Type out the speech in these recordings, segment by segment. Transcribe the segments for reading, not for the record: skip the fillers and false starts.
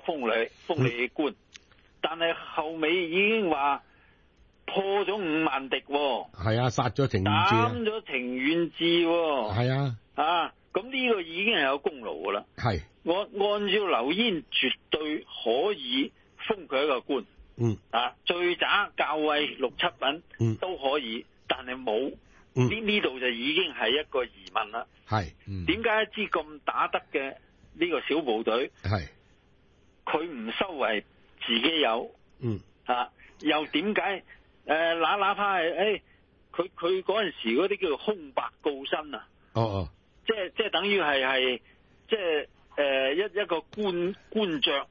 封你官，但係後尾已經話破咗5萬敵， 係啊，殺咗程遠志， 斬咗程遠志， 係啊， 咁呢個已經係有功勞噶啦。 係按照劉焉絕對可以封佢一個官，最渣校尉6、7品都可以，但係冇呢度就已經係一個疑問啦。 係點解一支咁打得嘅呢個小部隊， 係佢唔收為自己有，又點解哪怕係佢嗰陣時嗰啲叫做空白告身啊？即係等於係即係一個官爵，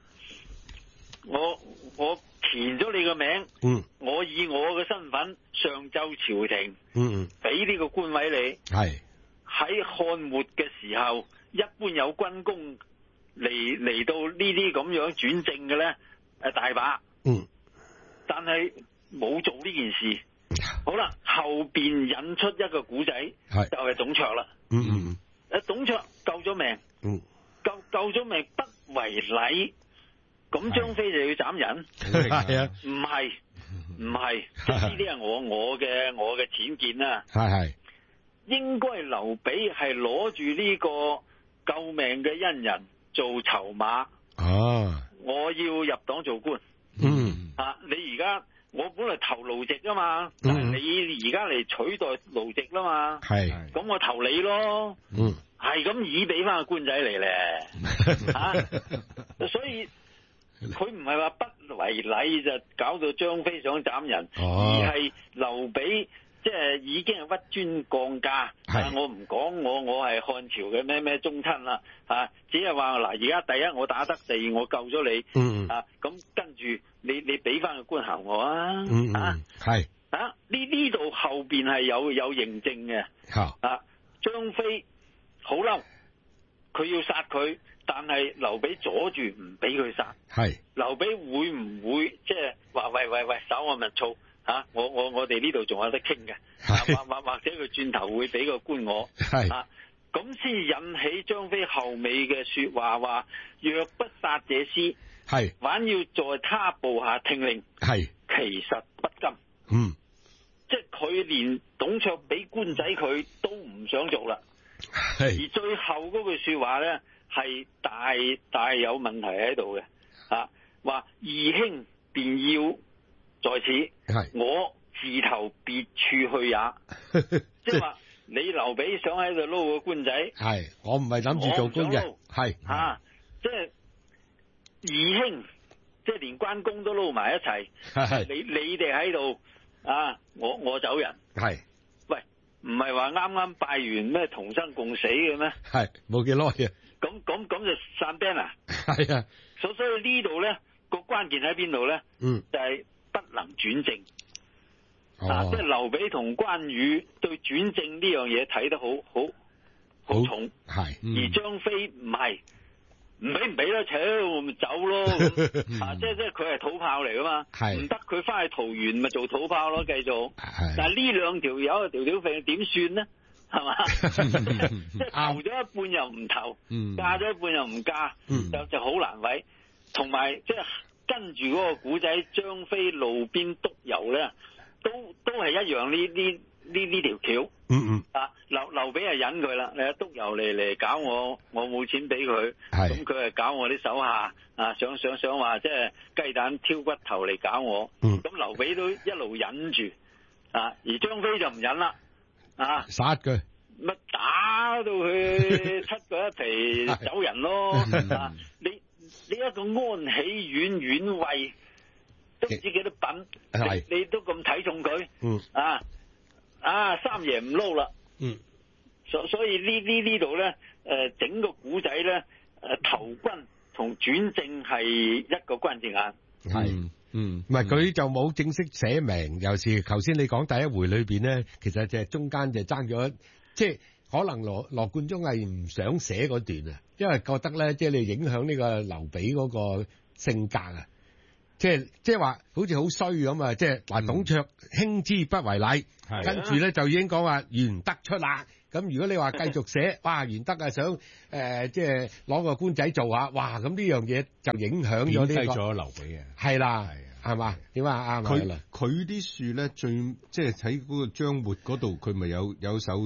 我填咗你個名，我以我嘅身份上奏朝廷，俾呢個官位你。係喺漢末嘅時候，一般有軍功嚟到呢啲咁樣轉正嘅咧，大把。但係冇做呢件事。好啦，後邊引出一個古仔，就係董卓啦。董卓救咗命，救咗命不為禮，咁張飛就要斬人？係啊，唔係，即係呢啲係我嘅淺見啦。係應該劉備係攞住呢個救命嘅恩人做籌碼。我要入黨做官。你而家我本來投盧植啊嘛，但係你而家嚟取代盧植啦嘛。咁我投你咯。係咁以俾翻個官仔嚟咧。所以佢唔係話不為禮就搞到張飛想斬人，而係劉備即係已經係屈尊降價。我唔講我係漢朝嘅咩宗親啦，只係話嗱，而家第一我打得，第二我救咗你。咁跟住你俾翻個官銜我啊。呢度後邊係有認證嘅。張飛好嬲，佢要殺佢，但係劉備阻住唔俾佢殺。劉備會唔會即係話喂，稍我勿躁我哋呢度仲有得傾嘅，或者佢轉頭會俾個官我。咁先引起張飛後尾嘅說話若不殺這廝，反要在他部下聽令。其實不甘。即係佢連董卓俾官仔佢都唔想做啦。而最後嗰句說話咧係大有問題喺度嘅。話義兄便要在此，我自投別處去也。即係話你劉備想喺度撈個官仔，我唔係諗住做官嘅。即係義兄，即係連關公都撈埋一齊。你哋喺度我走人。喂，唔係話啱啱拜完咩同生共死嘅咩？冇幾耐嘅。咁就散兵啊。所以呢度咧個關鍵喺邊度咧？就係不能轉正。即係劉備同關羽對轉正呢樣嘢睇得好重。而張飛唔係唔俾啦，我咪走咯。即係佢係土炮嚟噶嘛。唔得，佢翻去桃園咪做土炮咯，繼續。但係呢兩條友條條點算呢？係嘛？即係投咗一半又唔投，嫁咗一半又唔嫁，就好難為。同埋即係跟住嗰個古仔，張飛路邊督郵咧，都係一樣呢條橋。劉備係引佢啦，你督郵嚟搞我冇錢俾佢，咁佢係搞我啲手下想話即係雞蛋挑骨頭嚟搞我。咁劉備都一路忍住，而張飛就唔忍啦。殺佢，咪打到佢七個一皮走人咯。你一個安喜縣尉都唔知幾多品，你都咁睇重佢。三爺唔撈啦。所以呢度咧，整個古仔咧，投軍同轉正係一個關鍵眼。 唔係佢就冇正式寫明，尤其是頭先你講第一回裏邊咧，其實就係中間就爭咗，即係可能羅貫中係唔想寫嗰段啊，因為覺得咧，即係你影響呢個劉備嗰個性格啊，即係話好似好衰咁啊，即係話董卓輕之不為禮，跟住咧就已經講話玄德出啦， 咁如果你話繼續寫，哇，袁德啊想即係攞個官仔做下，哇，咁呢樣嘢就影響咗呢個。貶低咗劉備啊。係啦。係嘛？點啊？啱佢啲樹咧，即係喺嗰個章末嗰度，佢咪有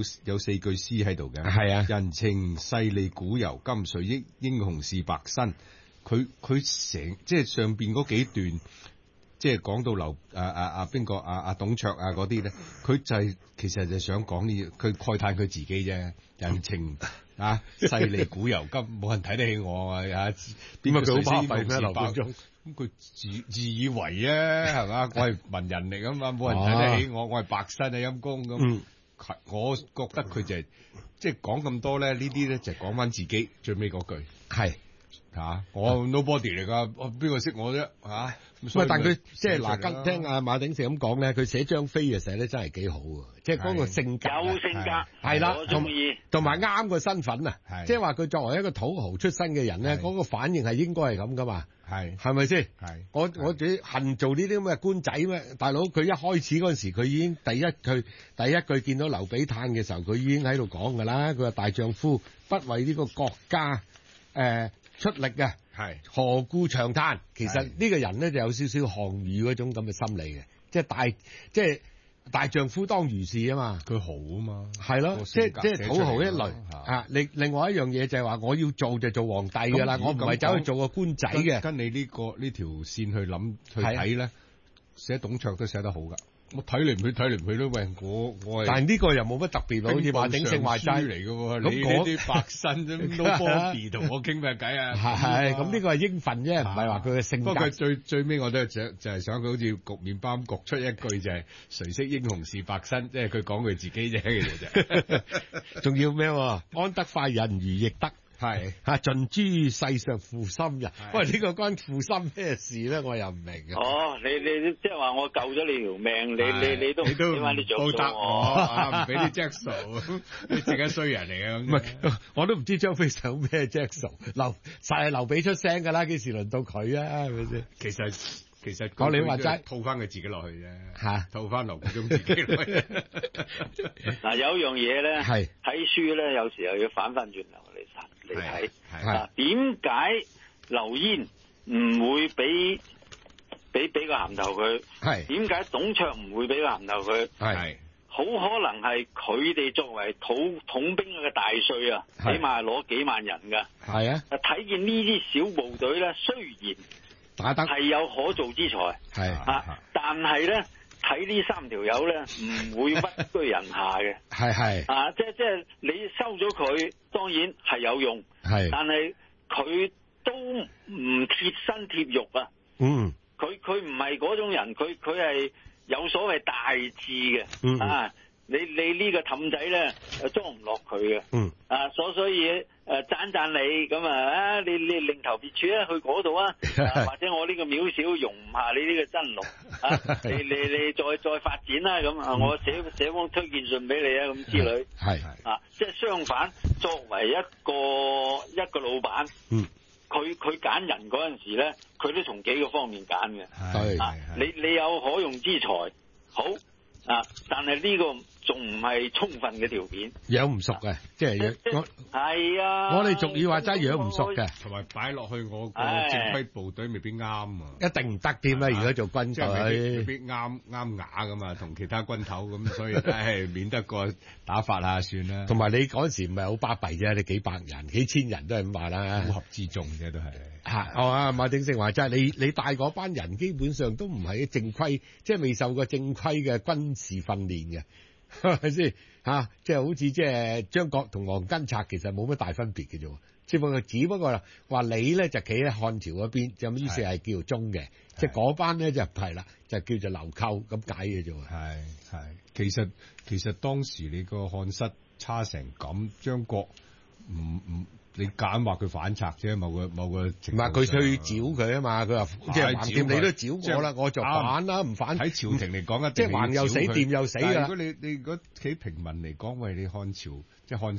4句詩喺度嘅。係啊，人情細膩古猶今，誰憶英雄是白身。佢成即係上邊嗰幾段，即係講到邊個董卓啊嗰啲咧，佢就係其實就想講呢，佢慨嘆佢自己啫。人情細膩古猶今，冇人睇得起我啊！邊個佢好巴閉咩？劉冠中咁佢自以為啊，係嘛？我係文人嚟噶嘛，冇人睇得起我，我係白身啊，陰公咁。我覺得佢就係即係講咁多咧，呢啲咧就講翻自己最尾嗰句係我 nobody 嚟噶，邊個識我啫嚇？ 但佢即係嗱，聽阿馬鼎盛咁講咧，佢寫張飛嘅寫得真係幾好啊！即係嗰個性格有性格係啦， 我中意， 同埋啱個身份啊！即係話佢作為一個土豪出身嘅人咧，嗰個反應係應該係咁噶嘛？係咪先？我自己恨做呢啲咁嘅官仔咩？大佬佢一開始嗰陣時，佢已經第一句見到劉備嘆嘅時候，佢已經喺度講噶啦。佢話大丈夫不為呢個國家出力嘅，何故長嘆？其實呢個人咧就有少少項羽嗰種咁嘅心理嘅，即係大丈夫當如是啊嘛，佢豪啊嘛，係咯，即係土豪一類啊。另外一樣嘢就係話，我要做就做皇帝噶啦，我唔係走去做個官仔嘅。 跟你呢條線去睇咧，寫董卓都寫得好噶。我睇嚟唔去咯，喂！我係，但係呢個又冇乜特別，好似馬鼎盛話齋嚟嘅喎。你呢啲白身啫，nobody 同我傾咩偈啊？係咁，呢個係應份啫，唔係話佢嘅性格。不過最尾我都就係想佢好似焗麵包咁焗出一句就係誰識英雄是白身，即係佢講佢自己啫，其實就仲要咩？安得快人如翼德。係盡誅世上負心人。喂，呢個關負心咩事咧？我又唔明嘅。 哦，你即係話我救咗你條命，你都點解你做得我唔俾啲 Jack 數，你自己衰人嚟嘅。 唔係，我都唔知張飛想咩 Jack 數。實係劉備出聲㗎啦，幾時輪到佢啊？係咪先？ 其實講你話齋， 套翻佢自己落去啫，套翻劉冠中自己落去。 嗱，有一樣嘢咧，睇書咧，有時候要反翻轉頭嚟睇。點解劉焉唔會俾個銜頭佢？點解董卓唔會俾個銜頭佢？好可能係佢哋作為統兵嘅大帥啊，起碼係攞幾萬人㗎。睇見呢啲小部隊咧，雖然係有可造之才，但係咧睇呢3條友咧唔會屈居人下嘅，即係你收咗佢，當然係有用，但係佢都唔貼身貼肉啊。佢唔係嗰種人，佢係有所謂大志嘅。你呢個氹仔咧裝唔落佢嘅，所以讚你咁啊！你另投別處啊，去嗰度啊，或者我呢個渺小容唔下你呢個真龍啊，你再發展啦咁啊，我寫封推薦信俾你啊咁之類，即係相反，作為一個老闆，佢揀人嗰陣時咧，佢都從幾個方面揀嘅，你有可用之才，好。但係呢個仲唔係充分嘅條件， 養唔熟嘅，即係係啊！ 我哋俗語話齋養唔熟嘅， 同埋擺落去我個正規部隊未必啱啊！ 一定唔得添啦！如果做軍隊， 未必啱牙噶嘛，同其他軍頭咁，所以免得個打法啊，算啦。 同埋你嗰陣時唔係好巴閉啫，你幾百人、幾千人都係咁話啦， 烏合之眾啫，都係。 馬鼎盛話齋，你帶嗰班人基本上都唔係正規，即係未受過正規嘅軍事訓練嘅，係咪先？即係好似即係張角同黃巾賊，其實冇乜大分別嘅啫。只不過話你咧就企喺漢朝嗰邊，就意思係叫做忠嘅，即係嗰班咧就係啦，就叫做流寇咁解嘅啫。 其實當時你個漢室差成咁，張角你揀話佢反賊啫，某個情況。唔係佢去剿佢啊嘛，佢話即係橫掂你都剿我啦，我就反啦，唔反喺朝廷嚟講即係橫又死，掂又死㗎。 如果你企平民嚟講，喂，你漢朝即係漢室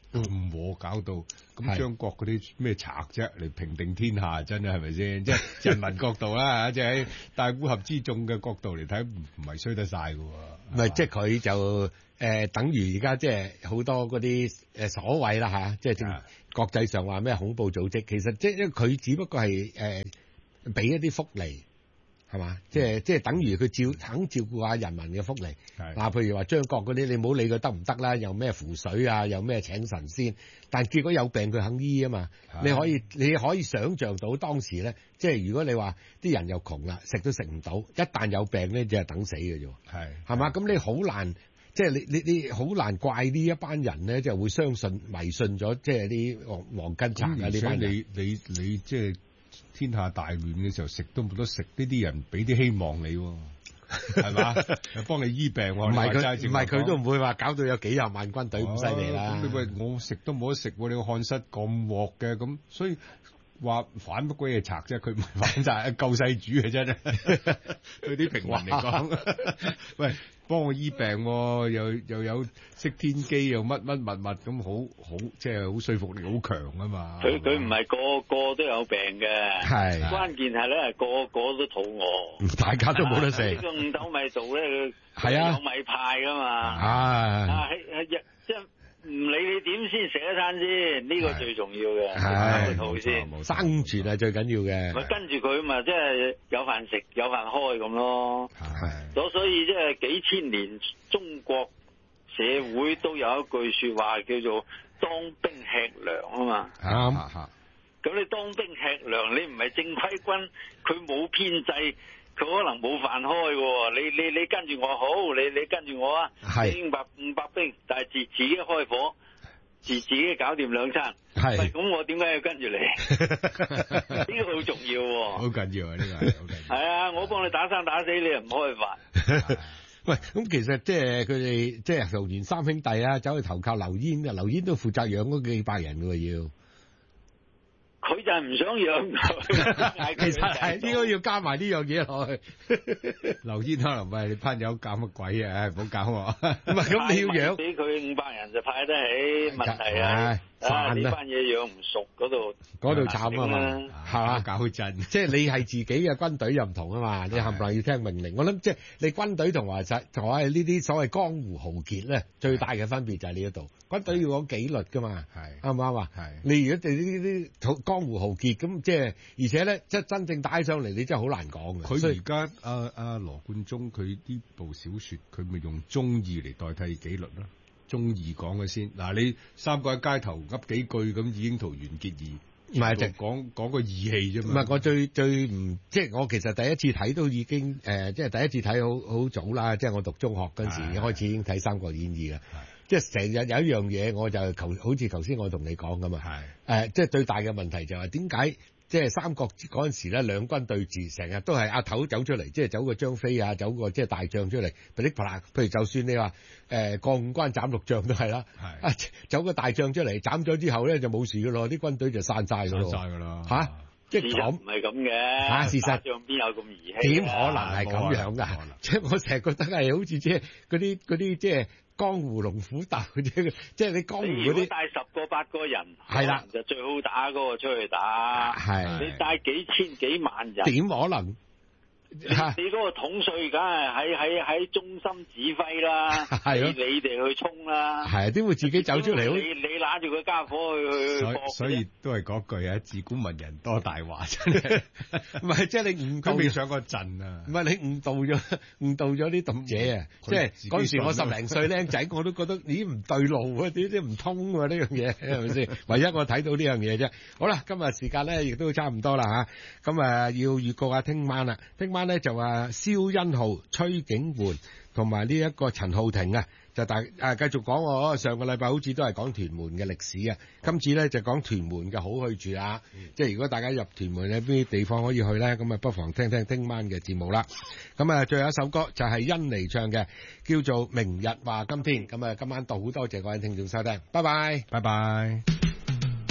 唔和搞到咁張國嗰啲咩賊啫嚟平定天下，真係咪先？即係人民角度啦，即係喺大烏合之眾嘅角度嚟睇，唔係衰得晒㗎喎。 唔係，即係佢就等於而家即係好多嗰啲所謂啦嚇，即係國際上話咩恐怖組織，其實即係因為佢只不過係俾一啲福利。係嘛？即係等於佢肯照顧下人民嘅福利。嗱，譬如話張國嗰啲，你唔好理佢得唔得啦，又咩符水啊，又咩請神仙，但結果有病佢肯醫啊嘛。你可以想像到當時咧，即係如果你話啲人又窮啦，食都食唔到，一旦有病咧就係等死嘅啫。係嘛？咁你好難，即係你好難怪呢一班人咧，就會相信迷信咗，即係啲黃巾賊啊呢班人。 你即係。天下大亂嘅時候，食都冇得食，呢啲人俾啲希望你，係嘛？又幫你醫病，唔係佢都唔會話搞到有幾廿萬軍隊咁犀利啦。 咁你喂我食都冇得食，你個漢室咁鑊嘅，咁所以話反乜鬼嘢賊啫？佢唔係反賊，救世主嘅啫。對啲平民嚟講，喂。幫我醫病，又有識天機，又乜乜物咁，好即係好說服力好強啊嘛！ 佢唔係個個都有病嘅，係關鍵係咧個個都肚餓， 大家都冇得食。 呢個五斗米道咧， 係啊， 有米派噶嘛，即係唔理你點先食一餐先，呢個最重要嘅，係個肚先生存係最緊要嘅。 咪跟住佢嘛，即係有飯食有飯開咁咯。所以即係幾千年中國社會都有一句說話叫做當兵吃糧啊嘛。咁你當兵吃糧，你唔係正規軍，佢冇編制。佢可能冇飯開喎，你跟住我好，你跟住我啊，你500兵，但係自己開火，自己搞掂兩餐，係咁我點解要跟住你？呢個好重要喎， 好緊要啊！呢個係好緊要。 係啊，我幫你打生打死，你又唔開飯。 喂，咁其實即係佢哋即係桃園三兄弟啊，走去投靠劉焉嘅，劉焉都負責養嗰幾百人喎要。 佢就係唔想養佢， 其實係應該要加埋呢樣嘢落去。 劉焉可能喂你班友搞乜鬼啊？唔好搞我。 唔係咁你要養俾佢500人就派得起，問題啊！呢班嘢養唔熟，嗰度慘啊嘛，係嘛？ 搞震， 即係你係自己嘅軍隊又唔同啊嘛，你冚唪唥要聽命令。我諗即係你軍隊同話呢啲所謂江湖豪傑咧，最大嘅分別就係呢一度。軍隊要講紀律噶嘛，啱唔啱啊？你如果呢啲江湖豪傑咁，即係而且咧，即係真正打起上嚟，你真係好難講嘅。 佢而家阿羅貫中佢呢部小說，佢咪用忠義嚟代替紀律咯？忠義講嘅先，嗱你三個喺街頭噏幾句咁已經桃園結義，唔係就講個義氣啫嘛。唔係我最唔即係我其實第一次睇都已經即係第一次睇好早啦，即係我讀中學嗰陣時開始已經睇《三國演義》啦。即係成日有一樣嘢，我就好似頭先我同你講咁啊，即係最大嘅問題就係點解即係三國嗰陣時咧兩軍對峙，成日都係阿頭走出嚟，即係走個張飛啊，走個即係大將出嚟，譬如就算你話過五關斬六將都係啦，走個大將出嚟斬咗之後咧就冇事噶咯，啲軍隊就散晒噶咯，嚇，即係咁唔係咁嘅， 事實打仗邊有咁兒戲？ 點可能係咁樣㗎？即係我成日覺得係好似即係嗰啲即係。江湖龍虎鬥啫，即係你江湖嗰啲。如果帶10個8個人，係啦，就最好打嗰個出去打。係你帶幾千幾萬人，點可能？你嗰個統帥梗係喺中心指揮啦，你哋去衝啦。係點會自己走出嚟？你拿住個家伙去所以都係嗰句啊，自古文人多大話，真係。 唔係，即係你佢未上過陣啊。 唔係你誤導咗啲讀者啊！即係嗰陣時我10零歲僆仔，我都覺得咦唔對路啊，啲唔通喎呢樣嘢係咪先？唯一我睇到呢樣嘢啫。好啦，今日時間咧亦都差唔多啦嚇，咁要預告下聽晚啦，聽晚咧就話蕭欣浩、崔景桓同埋呢一個陳浩庭啊，就繼續講我上個禮拜好似都係講屯門嘅歷史啊，今次咧就講屯門嘅好去處啊，即係如果大家入屯門有邊啲地方可以去咧，咁不妨聽聽聽晚嘅節目啦。咁最後一首歌就係甄妮唱嘅，叫做《明日話今天》。咁今晚好多謝各位聽眾收聽，拜拜，拜拜。